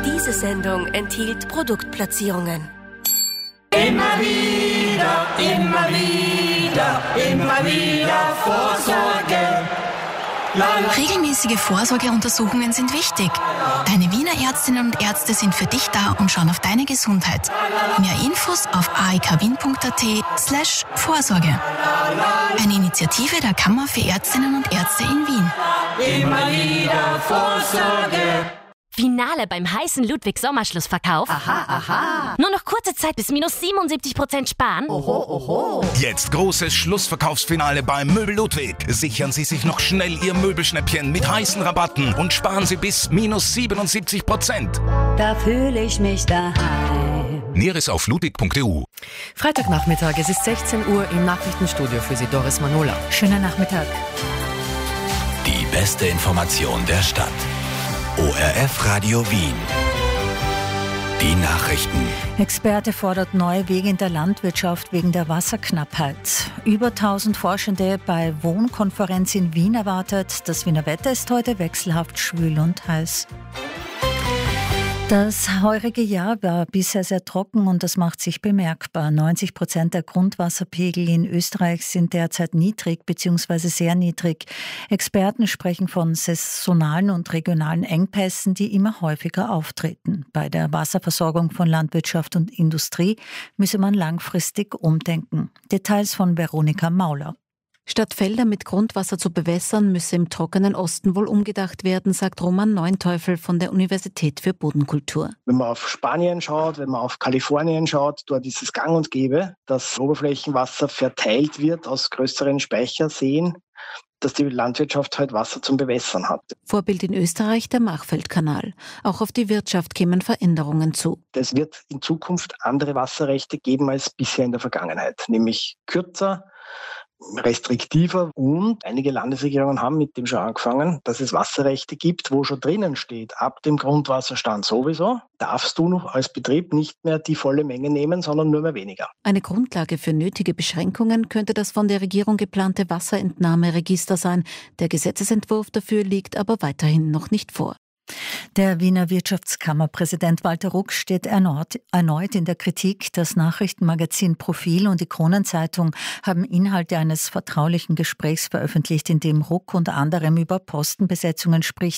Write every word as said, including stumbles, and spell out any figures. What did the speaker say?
Diese Sendung enthielt Produktplatzierungen. Immer wieder, immer wieder, immer wieder Vorsorge. Regelmäßige Vorsorgeuntersuchungen sind wichtig. Deine Wiener Ärztinnen und Ärzte sind für dich da und schauen auf deine Gesundheit. Mehr Infos auf aekwien.at slash Vorsorge. Eine Initiative der Kammer für Ärztinnen und Ärzte in Wien. Immer wieder Vorsorge. Finale beim heißen Ludwig-Sommerschlussverkauf. Aha, aha. Nur noch kurze Zeit bis minus siebenundsiebzig Prozent sparen. Oho, oho. Jetzt großes Schlussverkaufsfinale beim Möbel Ludwig. Sichern Sie sich noch schnell Ihr Möbelschnäppchen mit heißen Rabatten und sparen Sie bis minus siebenundsiebzig Prozent. Da fühle ich mich daheim. Näheres auf ludwig punkt e u. Freitagnachmittag, es ist sechzehn Uhr im Nachrichtenstudio für Sie Doris Manola. Schönen Nachmittag. Die beste Information der Stadt. O R F Radio Wien. Die Nachrichten. Experte fordert neue Wege in der Landwirtschaft wegen der Wasserknappheit. Über tausend Forschende bei Wohnkonferenz in Wien erwartet. Das Wiener Wetter ist heute wechselhaft schwül und heiß. Das heurige Jahr war bisher sehr trocken und das macht sich bemerkbar. neunzig Prozent der Grundwasserpegel in Österreich sind derzeit niedrig bzw. sehr niedrig. Experten sprechen von saisonalen und regionalen Engpässen, die immer häufiger auftreten. Bei der Wasserversorgung von Landwirtschaft und Industrie müsse man langfristig umdenken. Details von Veronika Mauler. Statt Felder mit Grundwasser zu bewässern, müsse im trockenen Osten wohl umgedacht werden, sagt Roman Neunteufel von der Universität für Bodenkultur. Wenn man auf Spanien schaut, wenn man auf Kalifornien schaut, dort ist es gang und gäbe, dass Oberflächenwasser verteilt wird aus größeren Speicherseen, dass die Landwirtschaft halt Wasser zum Bewässern hat. Vorbild in Österreich der Machfeldkanal. Auch auf die Wirtschaft kämen Veränderungen zu. Es wird in Zukunft andere Wasserrechte geben als bisher in der Vergangenheit, nämlich kürzer, restriktiver, und einige Landesregierungen haben mit dem schon angefangen, dass es Wasserrechte gibt, wo schon drinnen steht, ab dem Grundwasserstand sowieso darfst du noch als Betrieb nicht mehr die volle Menge nehmen, sondern nur mehr weniger. Eine Grundlage für nötige Beschränkungen könnte das von der Regierung geplante Wasserentnahmeregister sein. Der Gesetzesentwurf dafür liegt aber weiterhin noch nicht vor. Der Wiener Wirtschaftskammerpräsident Walter Ruck steht erneut, erneut in der Kritik. Das Nachrichtenmagazin Profil und die Kronenzeitung haben Inhalte eines vertraulichen Gesprächs veröffentlicht, in dem Ruck unter anderem über Postenbesetzungen spricht,